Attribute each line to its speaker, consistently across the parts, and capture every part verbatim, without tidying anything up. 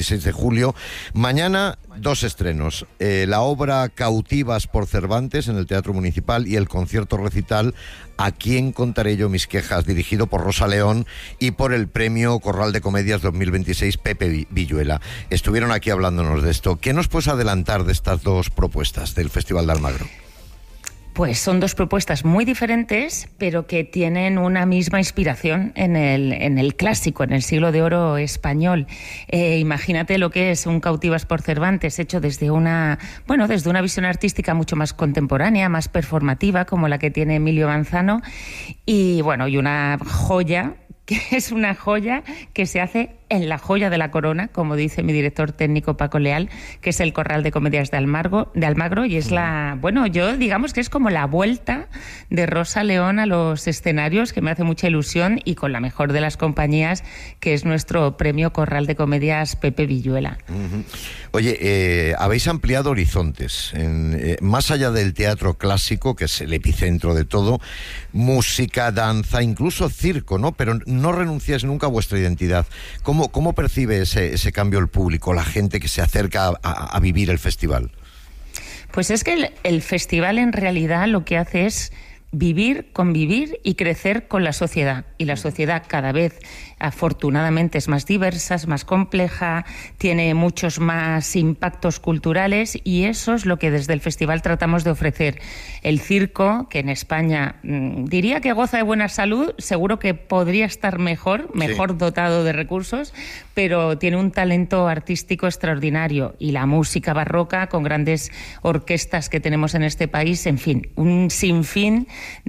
Speaker 1: veintiséis de julio. Mañana, dos estrenos. Eh, la obra Cautivas por Cervantes en el Teatro Municipal y el concierto recital ¿A quién contaré yo mis quejas?, dirigido por Rosa León y por el Premio Corral de Comedias dos mil veintiséis Pepe Villuela. Estuvieron aquí hablándonos de esto. ¿Qué nos puedes adelantar de estas dos propuestas del Festival de Almagro?
Speaker 2: Pues son dos propuestas muy diferentes, pero que tienen una misma inspiración en el, en el clásico, en el siglo de oro español. Eh, imagínate lo que es un Cautivas por Cervantes, hecho desde una, bueno, desde una visión artística mucho más contemporánea, más performativa, como la que tiene Emilio Manzano, y bueno, y una joya, que es una joya que se hace en la joya de la corona, como dice mi director técnico Paco Leal, que es el Corral de Comedias de Almagro, de Almagro, y es la, bueno, yo digamos que es como la vuelta de Rosa León a los escenarios, que me hace mucha ilusión, y con la mejor de las compañías, que es nuestro Premio Corral de Comedias Pepe Villuela.
Speaker 1: Uh-huh. Oye, eh, habéis ampliado horizontes, en, eh, más allá del teatro clásico, que es el epicentro de todo, música, danza, incluso circo, ¿no? Pero no renunciáis nunca a vuestra identidad. ¿Cómo ¿Cómo percibe ese, ese cambio el público, la gente que se acerca a, a, a vivir el festival?
Speaker 2: Pues es que el, el festival en realidad lo que hace es vivir, convivir y crecer con la sociedad. Y la sociedad cada vez, afortunadamente, es más diversa, es más compleja, tiene muchos más impactos culturales, y eso es lo que desde el festival tratamos de ofrecer. El circo, que en España mmm, diría que goza de buena salud, seguro que podría estar mejor, mejor sí. dotado de recursos, pero tiene un talento artístico extraordinario. Y la música barroca, con grandes orquestas que tenemos en este país, en fin, un sinfín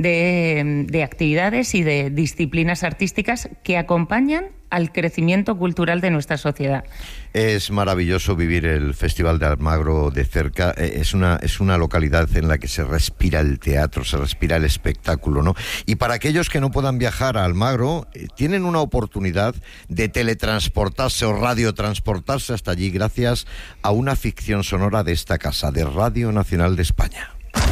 Speaker 2: de, de actividades y de disciplinas artísticas que acompañan al crecimiento cultural de nuestra sociedad.
Speaker 1: Es maravilloso vivir el Festival de Almagro de cerca. Es una, es una localidad en la que se respira el teatro, se respira el espectáculo, ¿no? Y para aquellos que no puedan viajar a Almagro, eh, tienen una oportunidad de teletransportarse o radiotransportarse hasta allí gracias a una ficción sonora de esta casa, de Radio Nacional de España.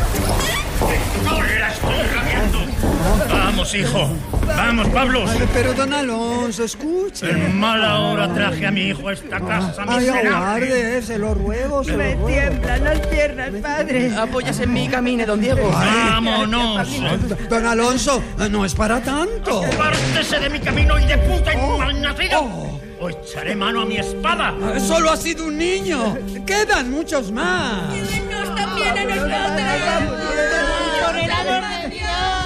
Speaker 3: ¡No la estoy rabiando! ¡Vamos, hijo! ¡Vamos, Pablo!
Speaker 4: Ay, pero don Alonso, escuche.
Speaker 3: En mala hora traje a mi hijo a esta casa
Speaker 4: Ay,
Speaker 3: miserable.
Speaker 4: aguarde, se lo ruego, se
Speaker 5: Me
Speaker 4: lo ruego.
Speaker 5: tiemblan las piernas, padre.
Speaker 6: Apóyase en mí, camine, don Diego.
Speaker 3: ¡Vámonos!
Speaker 4: Don Alonso, no es para tanto.
Speaker 3: ¡Pártese de mi camino y de puta
Speaker 4: Oh,
Speaker 3: malnacido!
Speaker 4: oh.
Speaker 3: ¡O echaré mano a mi espada!
Speaker 4: Solo ha sido un niño. Quedan muchos más.
Speaker 5: Nos también a nosotros. Por el amor de Dios.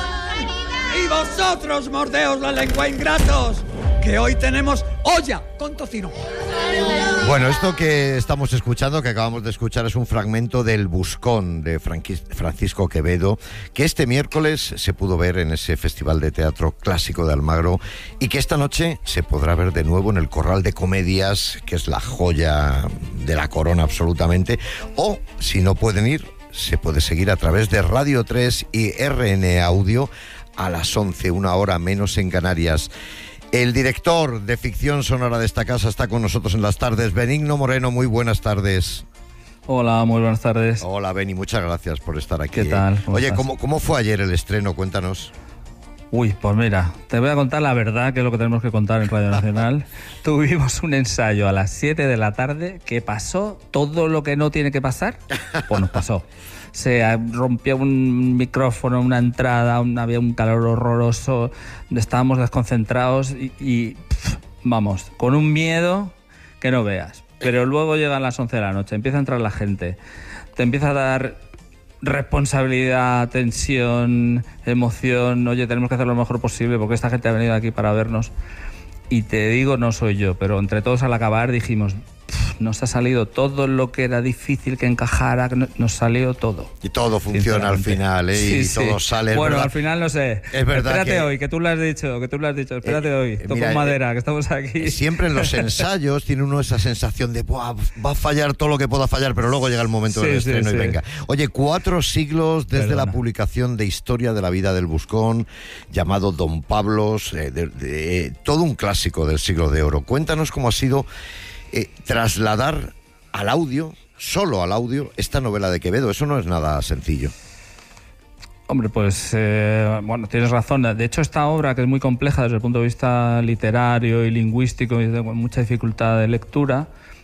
Speaker 4: Y vosotros, mordeos la lengua, ingratos, que hoy tenemos olla con tocino.
Speaker 1: Bueno, esto que estamos escuchando, que acabamos de escuchar, es un fragmento del Buscón de Francisco Quevedo, que este miércoles se pudo ver en ese Festival de Teatro Clásico de Almagro, y que esta noche se podrá ver de nuevo en el Corral de Comedias, que es la joya de la corona absolutamente, o si no pueden ir, se puede seguir a través de Radio tres y R N Audio a las once, una hora menos en Canarias. El director de ficción sonora de esta casa está con nosotros en las tardes, Benigno Moreno. Muy buenas tardes.
Speaker 7: Hola, muy buenas tardes.
Speaker 1: Hola, Beni, muchas gracias por estar aquí.
Speaker 7: ¿Qué tal? ¿Cómo
Speaker 1: Oye,
Speaker 7: estás?
Speaker 1: ¿cómo, ¿cómo fue ayer el estreno? Cuéntanos.
Speaker 7: Uy, pues mira, te voy a contar la verdad, que es lo que tenemos que contar en Radio Nacional. Tuvimos un ensayo a las siete de la tarde que pasó todo lo que no tiene que pasar, pues nos pasó. Se rompió un micrófono, una entrada, un, había un calor horroroso, estábamos desconcentrados y, y pff, vamos, con un miedo que no veas. Pero luego llegan las once de la noche, empieza a entrar la gente, te empieza a dar responsabilidad, tensión, emoción. Oye, tenemos que hacer lo mejor posible porque esta gente ha venido aquí para vernos. Y te digo, no soy yo, pero entre todos al acabar dijimos, nos ha salido todo lo que era difícil que encajara, nos salió todo.
Speaker 1: Y todo funciona al final, ¿eh?
Speaker 7: Sí,
Speaker 1: y
Speaker 7: sí.
Speaker 1: todo sale.
Speaker 7: Bueno,
Speaker 1: ¿verdad?
Speaker 7: al final no sé.
Speaker 1: Es verdad.
Speaker 7: Espérate
Speaker 1: que...
Speaker 7: hoy, que tú lo has dicho, que tú lo has dicho. Espérate eh, hoy. Toco
Speaker 1: mira,
Speaker 7: madera,
Speaker 1: eh,
Speaker 7: que estamos aquí.
Speaker 1: Siempre en los ensayos tiene uno esa sensación de Buah, va a fallar todo lo que pueda fallar, pero luego llega el momento
Speaker 7: sí,
Speaker 1: del
Speaker 7: sí,
Speaker 1: estreno
Speaker 7: sí.
Speaker 1: y venga. Oye, cuatro siglos desde
Speaker 7: Perdona.
Speaker 1: la publicación de Historia de la vida del Buscón, llamado Don Pablos, eh, de, de, eh, todo un clásico del siglo de oro. Cuéntanos cómo ha sido eh, trasladar al audio, solo al audio, esta novela de Quevedo. Eso no es nada sencillo.
Speaker 7: Hombre, pues, eh, bueno, tienes razón. De hecho, esta obra, que es muy compleja desde el punto de vista literario y lingüístico y de mucha dificultad de lectura,